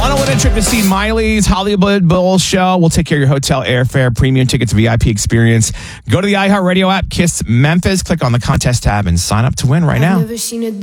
Want to win a trip to see Miley's Hollywood Bowl show? We'll take care of your hotel, airfare, premium tickets, VIP experience. Go to the iHeartRadio app, Kiss Memphis, click on the contest tab, and sign up to win right now.